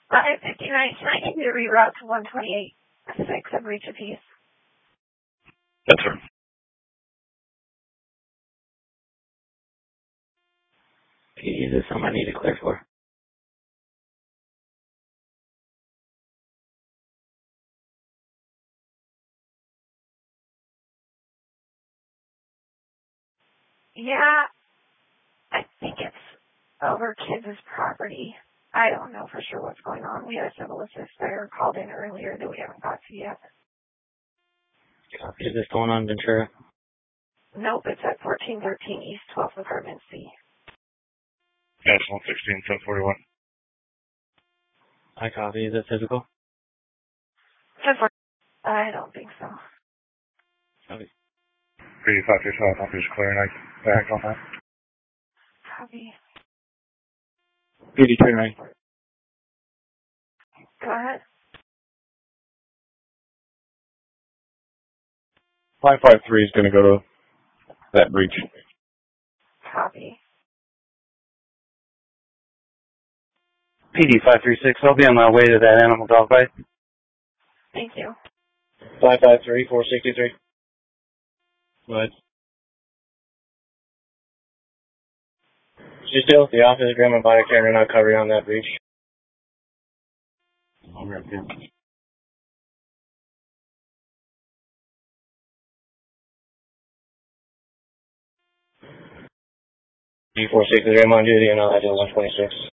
559, can I give you a reroute to 128.6 of Reach a Peace? Yes, sir. Is this something I need to clear for? Yeah, I think it's over kids' property. I don't know for sure what's going on. We had a civil assist there called in earlier that we haven't got to yet. Is this going on Ventura? Nope, it's at 1413 East 12th Apartment C. Yes, 116, 1041. I copy. Is it physical? I don't think so. Copy. 3535, I'm just clearing back on that. Copy. PD 29. Go ahead. 553 is going to go to that breach. Copy. PD 536, I'll be on my way to that animal dog fight. Thank you. 553, 463. Go ahead. She's still at the office, grandma body camera not covered on that breach. I'll grab him. D463, I'm on duty and I'll head to 126.